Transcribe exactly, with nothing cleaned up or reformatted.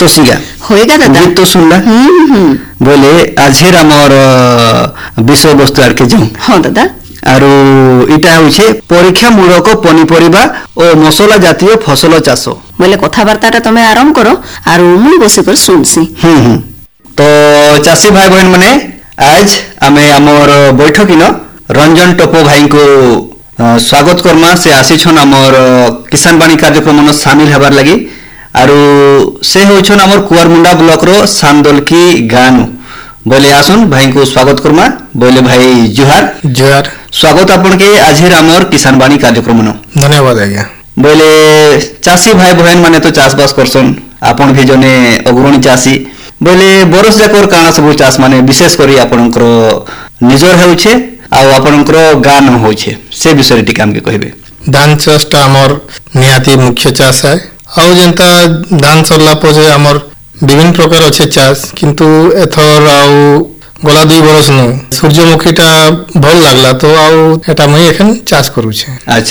शशिगा होएगा दादा गीत तो सुनला हम्म हम्म बोले आजेर आमर विषय वस्तु आर के जाऊं हाँ दादा आरो इटा होछे परीक्षा मूलक पनीपरिबा और मसला जातीय फसल चाष बोले कथबार्ता तुम आरंभ करो और मुझे बस कर सुनसी हम्म हम्म तो चाषी भाई बहन माने आज आमे आमर बैठक न रंजन टोपो भाई को अ, स्वागत करमा से आसीछन आमर किसान बाणी कार्यक्रम न शामिल हेबार लगी आरो से होछन आमर कुआरमुंडा ब्लॉक रो सांदलकी गानु बोले आसुन भाई को स्वागत करमा बोले भाई जुहार जोहार स्वागत आपन के आजिर आमर किसान बाणी कार्यक्रम न धन्यवाद आज्ञा बोले चाषी भाई बहन माने तो चाष बास करसन आपन भी जने अग्रणी चाषी बोले बरस जाकर काना सब चाष माने विशेष करी आपनकर निजर हेउछे आ आपनकर गान होछे से विषय टिक हमके कहबे धान चाषटा आमर निहाती मुख्य चाष है आउ जेंता धान सरला पजे आमर विभिन्न प्रकार अच्छे चाष किंतु एथर आउ गला दुई बरस नु सूर्यमुखीटा भल लागला तो आउ एटा मई एखन चाष करू छे अच्छा